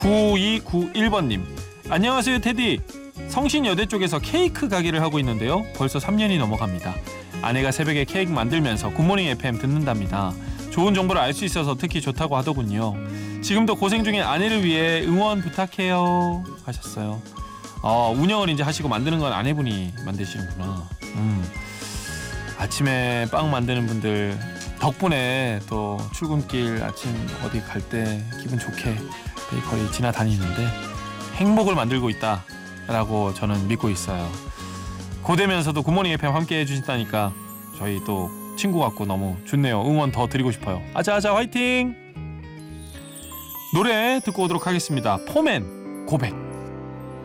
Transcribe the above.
9291번님, 안녕하세요 테디. 성신여대 쪽에서 케이크 가게를 하고 있는데요, 벌써 3년이 넘어갑니다. 아내가 새벽에 케이크 만들면서 굿모닝 FM 듣는답니다. 좋은 정보를 알 수 있어서 특히 좋다고 하더군요. 지금도 고생 중인 아내를 위해 응원 부탁해요 하셨어요. 운영을 이제 하시고 만드는 건 아내분이 만드시는구나. 아침에 빵 만드는 분들 덕분에 또 출근길 아침 어디 갈 때 기분 좋게 베이커리 지나다니는데 행복을 만들고 있다라고 저는 믿고 있어요. 고되면서도 굿모닝 FM 함께 해주신다니까 저희 또 친구 같고 너무 좋네요. 응원 더 드리고 싶어요. 아자아자 화이팅! 노래 듣고 오도록 하겠습니다. 포맨 고백.